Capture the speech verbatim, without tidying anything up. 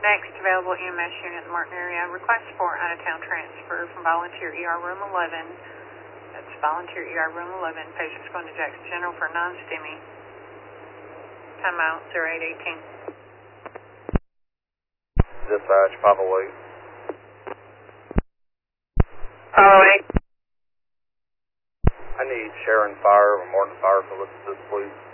Next available E M S unit in the Martin area. Request for out-of-town transfer from volunteer E R room eleven. That's volunteer E R room eleven. Patient's going to Jackson General for non-STEMI. Timeout zero eight eighteen. Dispatch five oh eight. five oh eight. I need Sharon Fire or Morton Fire to look at this, please.